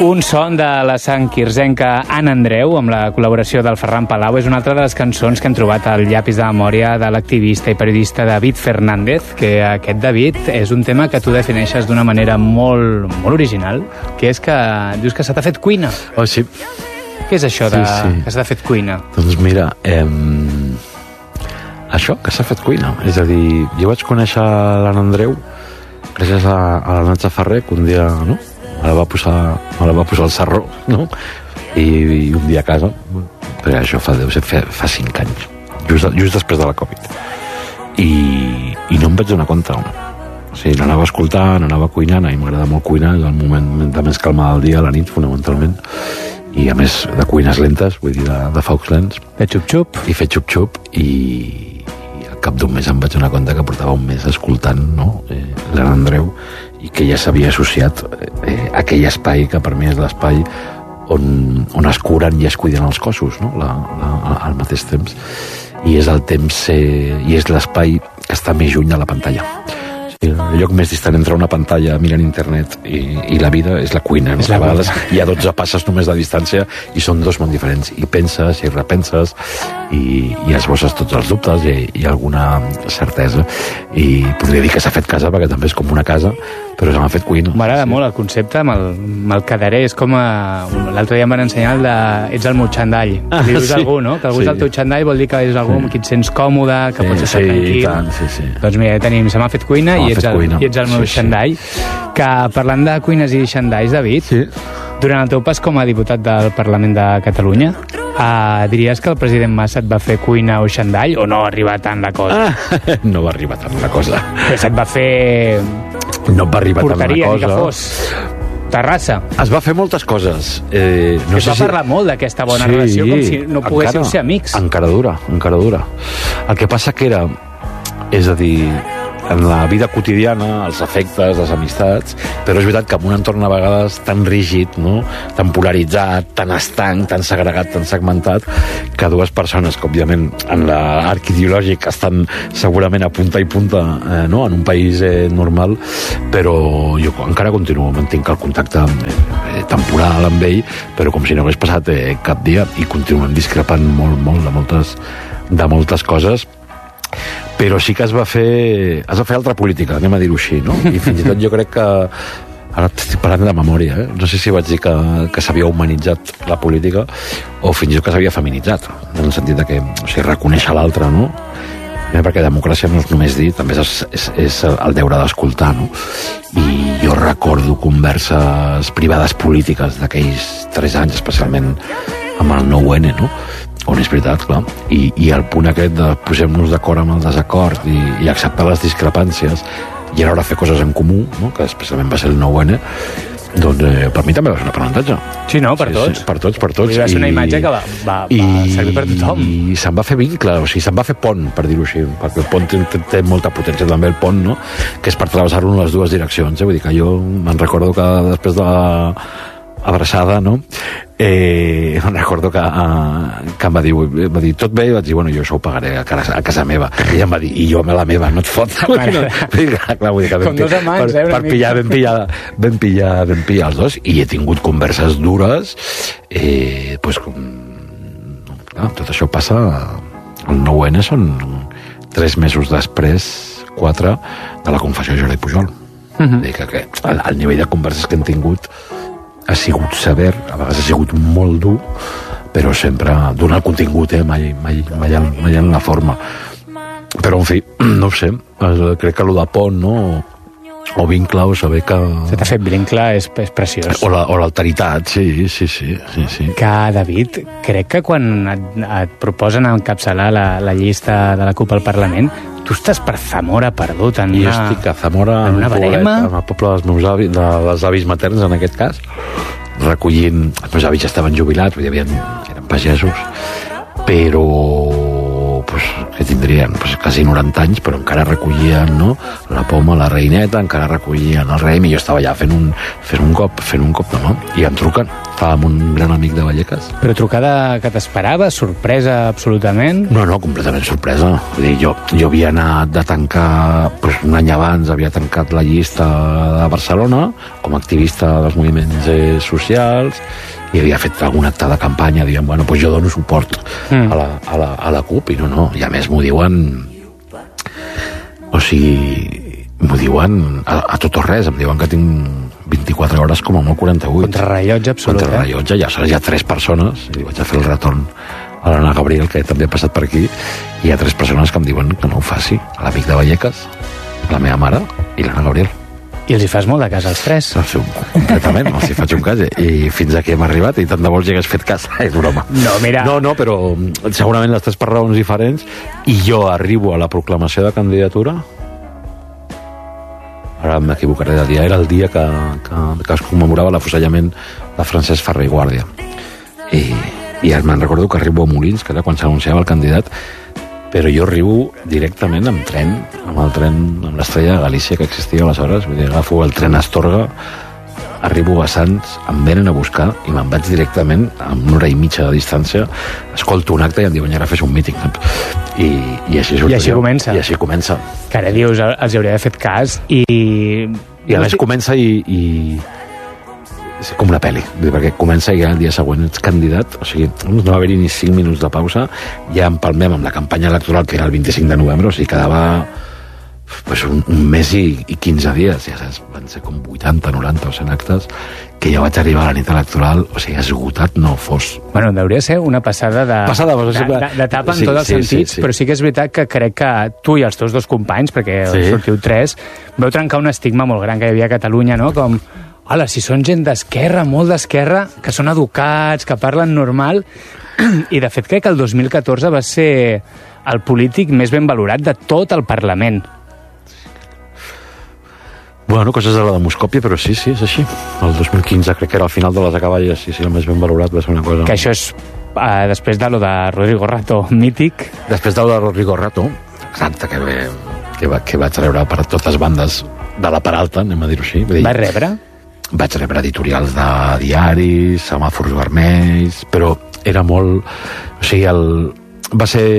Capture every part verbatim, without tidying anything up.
Un son de la sang quirzenca Anna Andreu, amb la col·laboració del Ferran Palau, és una altra de les cançons que hem trobat al llapis de memòria de l'activista i periodista David Fernández, que aquest David és un tema que tu defineixes d'una manera molt, molt original, que és que dius que se t'ha fet cuina. Oh, sí. Què és això de sí, sí. que s'ha fet cuina? Doncs mira, eh, això, que s'ha fet cuina. És a dir, jo vaig conèixer l'Anna Andreu gràcies a, a la Natxa Ferrer, que un dia, no?, me la va posar, me la va posar al sarró, no? I, i un dia a casa, però això fa, deu ser, fa, fa cinc anys, just, just després de la Covid. I, i no em vaig donar compte. O sigui, l'anava escoltant, anava cuinant, i m'agrada molt cuinar, és el moment de més calma del dia, a la nit, fonamentalment. I a més de cuines lentes, vull dir, de, de focs lents. De xup-xup. I fer xup-xup, i, i al cap d'un mes em vaig donar compte que portava un mes escoltant, no?, eh, l'Anna Andreu, i que ja s'havia associat eh, aquell espai que per mi és l'espai on, on es curen i es cuiden els cossos, no?, la, la, al mateix temps, i és el temps eh, i és l'espai que està més lluny de la pantalla. El lloc més distant entre una pantalla mirant internet i, i la vida és la cuina, no? A vegades hi ha dotze passes només de distància i són dos món diferents, i penses i repenses i, i esbosses tots els dubtes i, i alguna certesa, i podria dir que s'ha fet casa perquè també és com una casa, però s'ha fet cuina. M'agrada sí. molt el concepte, me'l, me'l quedaré, és com a... l'altre dia em van ensenyar el de ets el meu xandall, ah, dius sí. algú, no? Que algú sí. és el teu xandall vol dir que és algú sí. amb qui et sents còmode, que sí, pots estar sí, tranquil. Tant, sí, sí. Doncs mira, tenim, se m'ha fet cuina i ets, el, cuina. i ets el meu sí, xandall. Sí. Que parlant de cuines i xandalls, David, sí. durant el teu pas com a diputat del Parlament de Catalunya, uh, diries que el president Mas et va fer cuina o xandall, o no arriba tant la cosa? Ah, no va arribar tant la cosa. Que se't va fer... No va arribar tant la cosa. Porqueria, ni que fos. Terrassa. Es va fer moltes coses. Eh, no es sé va si... parlar molt d'aquesta bona sí, relació, com si no poguéssiu ser amics. Encara dura, encara dura. El que passa que era, és a dir, en la vida quotidiana, els afectes, les amistats, però és veritat que en un entorn a vegades tan rígid, no?, tan polaritzat, tan estanc, tan segregat, tan segmentat, que dues persones que, òbviament, en l'arc ideològic estan segurament a punta i punta, eh, no?, en un país eh, normal, però jo encara continuo, mantinc el contacte eh, temporal amb ell, però com si no hagués passat eh, cap dia, i continuem discrepant molt, molt de moltes, de moltes coses, però sí que es va fer es va fer altra política, anem a dir-ho així, no? I fins i tot jo crec que ara estic parlant de memòria, eh? No sé si vaig dir que, que s'havia humanitzat la política o fins i tot que s'havia feminitzat, en el sentit de que, o sigui, reconèixer l'altre, no? Perquè democràcia no és només dir, també és, és, és el deure d'escoltar, no? I jo recordo converses privades polítiques d'aquells tres anys, especialment amb el nou ene, no?, on és veritat, clar, i, i el punt aquest de posem-nos d'acord amb el desacord i, i acceptar les discrepàncies i alhora fer coses en comú, no?, que especialment va ser el nou ene, doncs eh, per mi també va ser un aprenentatge. Sí, no? Per sí, tots. Sí, per tots, per tots. I va ser una imatge que va, va, i, va servir per tothom. I se'n va fer vincle, o sigui, se'n va fer pont, per dir-ho així, perquè el pont té, té, té molta potència també, el pont, no?, que és per travessar-lo en les dues direccions, eh? Vull dir que jo me'n recordo que després de la abraçada, no?, eh, me'n recordo que, uh, que em va dir, va dir tot bé, i vaig dir, bueno, jo això ho pagaré a casa, a casa meva, i ella em va dir, i jo a la meva, no et fot. No, clar, vull dir que com dos amants, per, eh, per pillar, ben pillar, ben pillar, ben pillar els dos, i he tingut converses dures, eh, pues, com, clar, tot això passa, el nou ene són tres mesos després, quatre, de la confessió de Jordi Pujol. Uh-huh. Dir que, que el, el nivell de converses que hem tingut ha sigut sever, a vegades ha sigut molt dur, però sempre donar el contingut, eh? mai, mai, mai, en, mai en la forma. Però, en fi, no ho sé, crec que allò de pont, no?, o vincle, o saber que... Se t'ha fet vincle, és, és preciós. O, la, o l'alteritat, sí, sí, sí, sí, sí. Que, David, crec que quan et, et proposen encapçalar la, la llista de la CUP al Parlament, tu estàs per Zamora perdut en una... Jo estic a Zamora, en una verema, en el poble dels meus avis, de, dels avis materns, en aquest cas, recollint... Els meus avis ja estaven jubilats, vull dir, havien, eren pagesos, però... Pues, que tindrien pues, quasi noranta anys, però encara recollien, no?, la poma, la reineta, encara recollien el raïm, i jo estava allà fent un, fent un cop, fent un cop de mà, i em truquen. Estava amb un gran amic de Vallecas. Però trucada que t'esperava, sorpresa absolutament? No, no, completament sorpresa. Vull dir, jo, jo havia anat de tancar, pues, un any abans havia tancat la llista de Barcelona com a activista dels moviments eh, socials, i havia fet algun acte de campanya, dient, bueno, pues jo dono suport mm. a, la, a, la, a la CUP, i no, no, i a més m'ho diuen, o sigui, m'ho diuen a, a tot o res, em diuen que tinc vint-i-quatre hores com a molt quaranta-vuit. Contrarrellotge absolut, Contra rellotge, ja, hi ha tres persones, i vaig a fer el retorn a l'Anna Gabriel, que també ha passat per aquí, i hi ha tres persones que em diuen que no ho faci, a l'amic de Vallecas, la meva mare i l'Anna Gabriel. I els hi fas molt de cas als tres? Un, completament, els hi faig un cas, i fins aquí hem arribat, i tant de vols hi hagués fet cas, és broma. No, mira... No, no, però segurament les tres per raons diferents, i jo arribo a la proclamació de candidatura, ara m'equivocaré de dia, era el dia que, que, que es commemorava l'afusellament de Francesc Ferrer i Guàrdia. I, i me'n recordo que arribo a Molins, que era quan s'anunciava el candidat, però jo arribo directament amb tren, amb el tren, amb l'Estrella de Galícia que existia aleshores, vull dir, agafo el tren a Astorga, arribo a Sants, em venen a buscar i me'n vaig directament, amb una hora i mitja de distància, escolto un acte i em diuen, ara fes un míting. I, i així surto I així jo. comença. I així comença. Que ara dius, els hauria d'haver fet cas i... I a més comença i... i... és com una pel·li, perquè comença i ja el dia següent ets candidat, o sigui, no va haver-hi ni cinc minuts de pausa, ja empalmem amb la campanya electoral, que era el vint-i-cinc de novembre, o sigui, quedava pues, un, un mes i, i quinze dies, ja saps, van ser com vuitanta, noranta o cent actes, que jo vaig arribar a la nit electoral, o sigui, esgotat no fos. Bueno, hauria de ser una passada de, passada, de, de, de tapa en sí, tots els sí, sentits, sí, sí. Però sí que és veritat que crec que tu i els teus dos companys, perquè sí. sortiu tres, veu trencar un estigma molt gran que hi havia a Catalunya, no?, com... Hola, si són gent d'esquerra, molt d'esquerra, que són educats, que parlen normal, i de fet crec que el dos mil catorze va ser el polític més ben valorat de tot el Parlament. Bueno, coses de la demoscòpia, però sí, sí, és així. El dos mil quinze crec que era al final de les acaballes, sí, sí, el més ben valorat va ser una cosa... Que això és uh, després de lo de Rodrigo Rato, mític. Després de lo de Rodrigo Rato, exacte, que, ve, que, va, que vaig rebre per totes bandes de la Peralta, anem a dir-ho així. Va rebre? Vaig rebre editorials de diaris, semàfors vermells, però era molt... O sigui, el... va ser...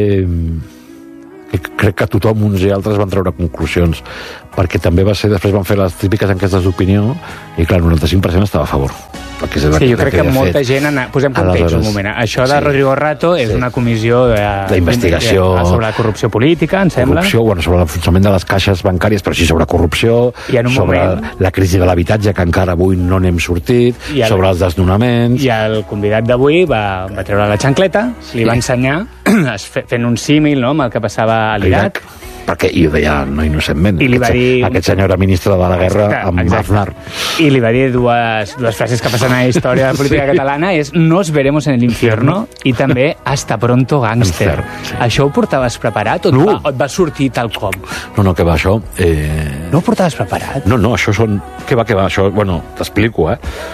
Crec que tothom, uns i altres, van treure conclusions, perquè també va ser... Després van fer les típiques enquestes d'opinió, i clar, el noranta-cinc per cent estava a favor. Sí, jo crec que, que molta fet. gent... Ana... Posem context un moment. Això de sí. Rodrigo Rato és sí. una comissió d'investigació sobre la corrupció política, em sembla. Corrupció, bueno, sobre l'enfonsament de les caixes bancàries, però sí sobre corrupció, sobre moment... la crisi de l'habitatge, que encara avui no n'hem sortit, el... sobre els desnonaments... I el convidat d'avui va, va treure la xancleta, sí. li va ensenyar, fent un símil, no?, amb el que passava a l'Iraq, perquè i ho deia no innocentment, I li va dir... aquest senyor era ministre de la guerra exacte, amb Aznar. I li va dir dues, dues frases que passen a la història de la política sí. catalana, és nos veremos en el infierno i també hasta pronto gangster. Sí. Això ho portaves preparat o, no. va, o et va sortir tal com? No, no, que va això... Eh... No ho portaves preparat? No, no, això són... Que va, que va, això... Bueno, t'explico, eh?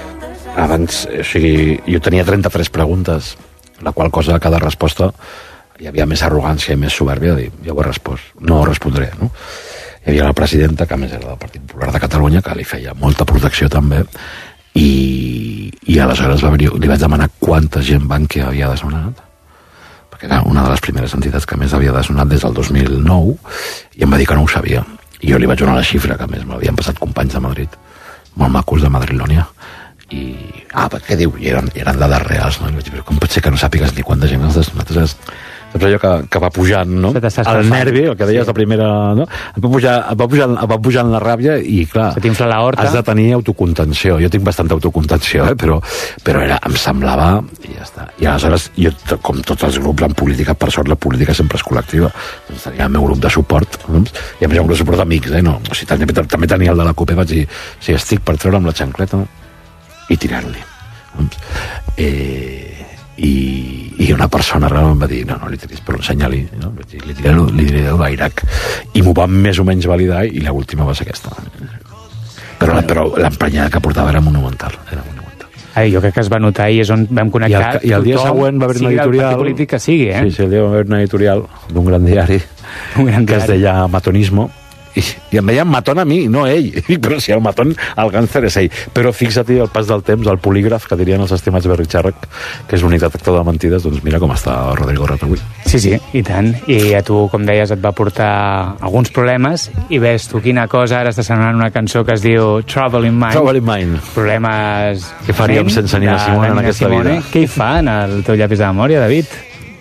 Abans, o sigui, jo tenia trenta-tres preguntes, la qual cosa, cada resposta... hi havia més arrogància i més soberbia de dir, ja ho he respost, no ho respondré, no? Hi havia la presidenta, que a més era del Partit Popular de Catalunya, que li feia molta protecció també, i, i aleshores va venir, li vaig demanar quanta gent Bankia havia desnonat, perquè era una de les primeres entitats que més havia desnonat des del dos mil nou, i em va dir que no ho sabia. I jo li vaig donar la xifra, que a més m'havien passat companys de Madrid, molt macos de Madrilonia, i... Ah, què diu? I eren, eren dades reals, no? I vaig dir, com pot ser que no sàpigues ni quanta gent has desnonat? És Saps allò que, que va pujant, no? El nervi, el que deies sí. la primera... No? Et va pujar, et va pujar, et va pujant la ràbia i, clar, se t'infla l'aorta. Has de tenir autocontenció. Jo tinc bastanta autocontenció, eh? però, però era, em semblava... I ja està. I aleshores, jo, com tots els grups en política, per sort la política sempre és col·lectiva. Doncs tenia el meu grup de suport, doncs, i a més un grup de suport d'amics, eh? No, o sigui, també, també tenia el de la CUP, vaig dir, o sigui, estic per treure amb la xancleta i tirar-li. Doncs, eh... I, i una persona realment em va dir no, no li tiris, però ensenya-li no? li, li diré el d'Iraq i m'ho va més o menys validar i l'última va ser aquesta però, però l'emprenyada que portava era monumental, era monumental. Ai, jo crec que es va notar i és on vam connectar. I el, i el dia tothom, següent va haver una editorial... Sigui del partit polític que sigui, eh? Sí, sí, el dia va haver una editorial d'un gran diari, un gran que diari. es deia Matonismo, i, i em deien matón a mi, no ell. Però si el matón, el gàngster és ell. Però fixa't al pas del temps, el polígraf, que dirien els estimats Berritxàrrec, que és l'únic detector de mentides, doncs mira com està Rodrigo Rato avui. Sí, sí, i tant. I a tu, com deies, et va portar alguns problemes i ves tu quina cosa, ara està sonant una cançó que es diu Trouble in Mind. Trouble in Mind. Problemes... Què faríem sense Nina Simone en aquesta vida? Què hi fa en el teu llapis de memòria, David?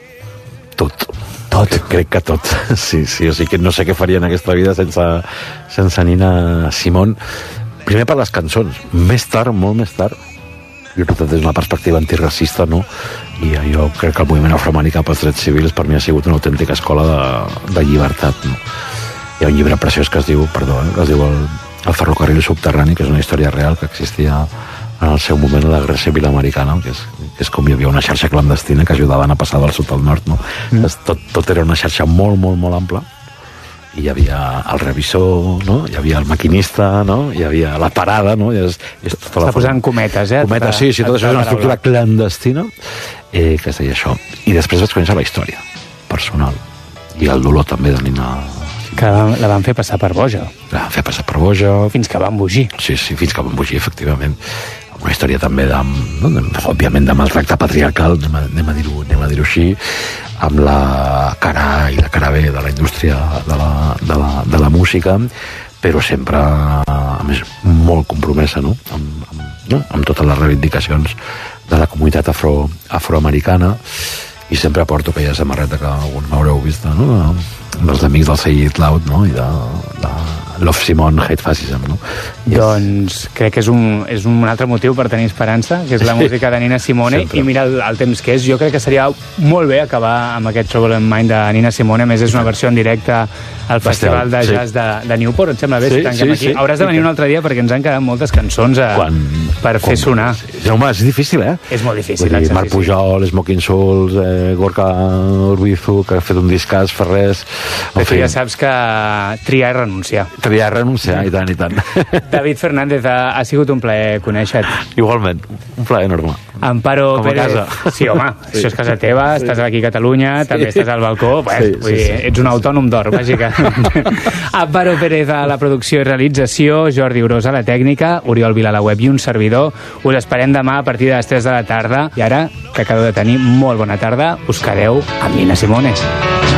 Tot. Tot. Crec, crec que tot. Sí, sí, o sigui que no sé què faria en aquesta vida sense, sense Nina Simone. Primer per les cançons. Més tard, molt més tard, jo crec que des d'una perspectiva antiracista, no? I jo crec que el moviment afroamericà pels drets civils per mi ha sigut una autèntica escola de, de llibertat, no? Hi ha un llibre preciós que es diu, perdó, eh, que es diu el, el ferrocarril subterrani, que és una història real que existia en el seu moment a la Guerra Civil Americana, que és, que és com hi havia una xarxa clandestina que ajudaven a passar del sud al nord, no? Mm. Tot, tot era una xarxa molt, molt, molt ampla, i hi havia el revisor, no? Hi havia el maquinista, no? Hi havia la parada, no? I és, és tota la Està posant cometes, eh? Cometes, sí, sí, tot això és una estructura clandestina, eh, que es deia això. I després vaig conèixer la història personal i el dolor també de Nina. Que la van fer passar per boja. La van fer passar per boja. Fins que van embogir. Sí, sí, fins que van embogir, efectivament. Una història també, de, no, de, òbviament, de maltracte patriarcal, anem a, anem a dir-ho anem a dir-ho així, amb la cara A i la cara B de la indústria de la, de la, de la música, però sempre, a més, molt compromesa, no? Amb, amb, no? amb totes les reivindicacions de la comunitat afro, afroamericana, i sempre porto aquella samarreta que alguns m'haureu vist, no? dels amics del Say It Loud, no? I de, de Love Simone, Hate Fascism, no? I doncs és... crec que és un, és un altre motiu per tenir esperança, que és la música de Nina Simone, sempre. I mira el, el temps que és. Jo crec que seria molt bé acabar amb aquest Trouble in Mind de Nina Simone. A més, és una versió en directe al Festival de Jazz sí. de, de Newport. Et sembla bé? Sí, si tanquem sí, aquí. sí. Hauràs de venir un altre dia perquè ens han quedat moltes cançons a, quan, per quan, fer sonar. Sí. Home, és difícil, eh? És molt difícil. Vull dir, Marc Pujol, Smoking Souls, eh, Gorka Urbizu, que ha fet un discàs, Ferrés... Però ja saps que triar és renunciar. Triar és renunciar, i tant, i tant. David Fernández, ha, ha sigut un plaer conèixer-te. Igualment, un plaer enorme. Amparo Com a Pérez. casa. Sí, home, sí. Això és casa teva, sí. Estàs aquí a Catalunya, sí. També estàs al balcó, pues, sí, vull dir, sí, sí. Ets un autònom d'or, bàsicament. Amparo Pérez a la producció i realització, Jordi Urós a la tècnica, Oriol Vila a la web i un servidor. Us esperem demà a partir de les tres de la tarda. I ara, que acabeu de tenir molt bona tarda, us quedeu amb Nina Simone.